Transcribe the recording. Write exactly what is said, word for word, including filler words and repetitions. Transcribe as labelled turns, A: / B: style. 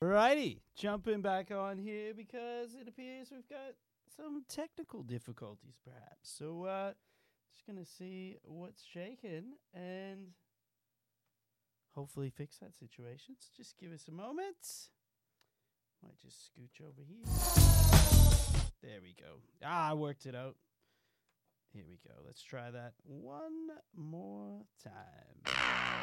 A: Alrighty, jumping back on here because it appears we've got some technical difficulties, perhaps. So, uh, just gonna see what's shaking and hopefully fix that situation. So just give us a moment. Might just scooch over here. There we go. Ah, I worked it out. Here we go. Let's try that one more time.